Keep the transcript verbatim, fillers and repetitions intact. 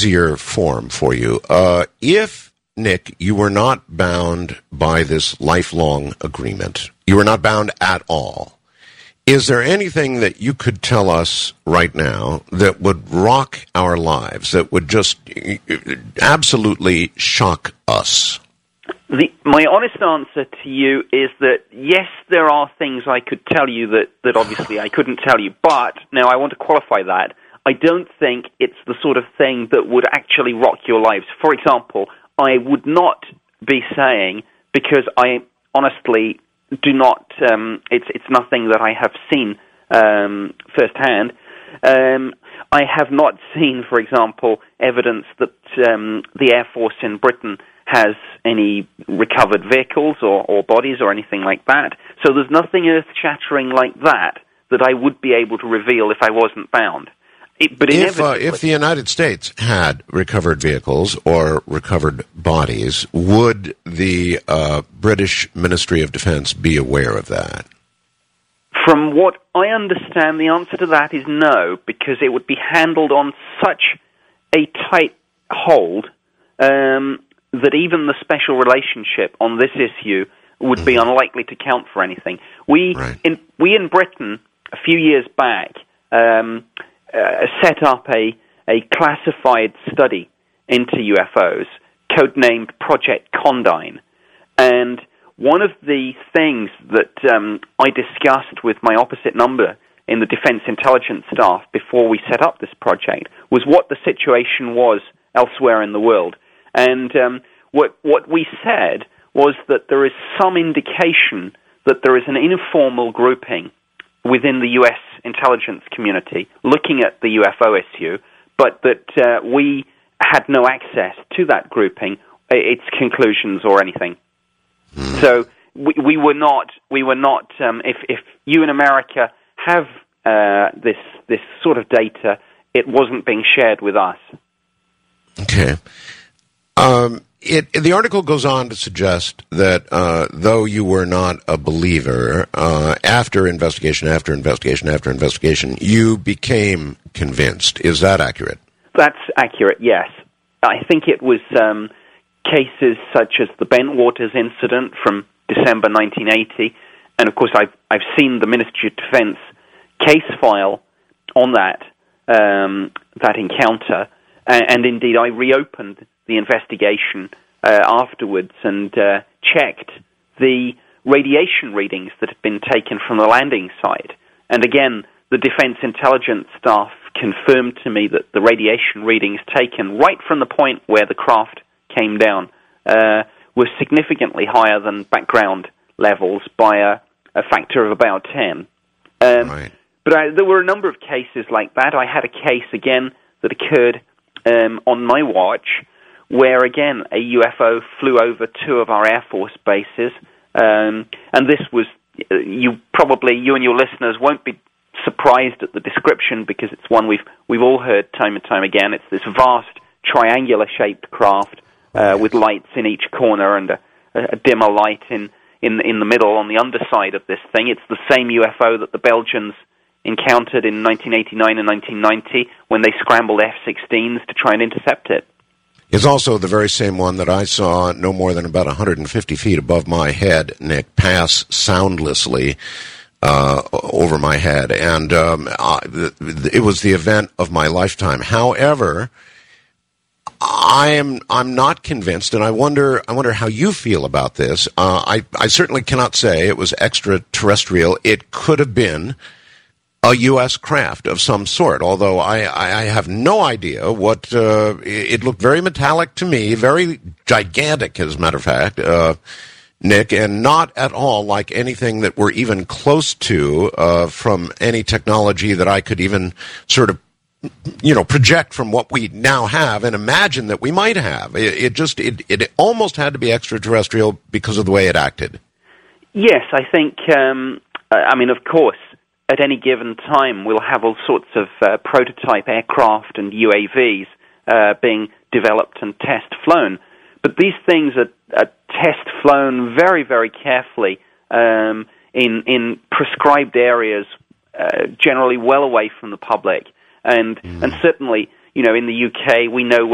easier form for you. Uh, if, Nick, you were not bound by this lifelong agreement, you were not bound at all, is there anything that you could tell us right now that would rock our lives, that would just absolutely shock us? The, my honest answer to you is that, yes, there are things I could tell you that, that obviously I couldn't tell you, but, now I want to qualify that, I don't think it's the sort of thing that would actually rock your lives. For example, I would not be saying, because I honestly do not, um, it's it's nothing that I have seen um, firsthand. Um, I have not seen, for example, evidence that um, the Air Force in Britain has any recovered vehicles or, or bodies or anything like that. So there's nothing earth-shattering like that that I would be able to reveal if I wasn't bound. It, but if, uh, if the United States had recovered vehicles or recovered bodies, would the uh, British Ministry of Defense be aware of that? From what I understand, the answer to that is no, because it would be handled on such a tight hold um, that even the special relationship on this issue would mm-hmm. be unlikely to count for anything. We, right. in, we in Britain, a few years back, um, Uh, set up a, a classified study into U F Os, codenamed Project Condign. And one of the things that um, I discussed with my opposite number in the Defense Intelligence staff before we set up this project was what the situation was elsewhere in the world. And um, what, what we said was that there is some indication that there is an informal grouping within the U S intelligence community looking at the U F O issue, but that uh, we had no access to that grouping, its conclusions or anything. Mm. So we, we were not, we were not. Um, if, if you in America have uh, this this sort of data, it wasn't being shared with us. Okay. Um, It, the article goes on to suggest that uh, though you were not a believer, uh, after investigation, after investigation, after investigation, you became convinced. Is that accurate? That's accurate, yes. I think it was um, cases such as the Bentwaters incident from December nineteen eighty, and of course I've, I've seen the Ministry of Defense case file on that, um, that encounter, and, and indeed I reopened the investigation uh, afterwards and uh, checked the radiation readings that had been taken from the landing site. And again, the Defense Intelligence staff confirmed to me that the radiation readings taken right from the point where the craft came down uh, were significantly higher than background levels by a, a factor of about ten. Um, right. But I, there were a number of cases like that. I had a case, again, that occurred um, on my watch, where, again, a U F O flew over two of our Air Force bases. Um, and this was, you probably, you and your listeners won't be surprised at the description because it's one we've we've all heard time and time again. It's this vast triangular-shaped craft uh, with lights in each corner and a, a dimmer light in, in, in the middle on the underside of this thing. It's the same U F O that the Belgians encountered in nineteen eighty-nine and nineteen ninety when they scrambled F sixteens to try and intercept it. It's also the very same one that I saw no more than about one hundred fifty feet above my head, Nick, pass soundlessly uh, over my head. And um, I, it was the event of my lifetime. However, I am I'm not convinced, and I wonder I wonder how you feel about this. Uh, I, I certainly cannot say it was extraterrestrial. It could have been a U S craft of some sort, although I, I have no idea what, uh, it looked very metallic to me, very gigantic, as a matter of fact, uh, Nick, and not at all like anything that we're even close to, uh, from any technology that I could even sort of, you know, project from what we now have and imagine that we might have. It, it just, it, it almost had to be extraterrestrial because of the way it acted. Yes, I think, um, I mean, of course, at any given time, we'll have all sorts of uh, prototype aircraft and U A Vs uh, being developed and test-flown. But these things are, are test-flown very, very carefully um, in, in prescribed areas, uh, generally well away from the public. And, mm. and certainly, you know, in the U K, we know